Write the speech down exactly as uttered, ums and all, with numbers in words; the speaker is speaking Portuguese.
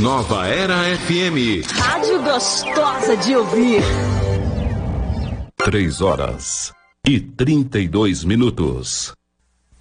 Nova Era F M. Rádio gostosa de ouvir. Três horas e trinta e dois minutos.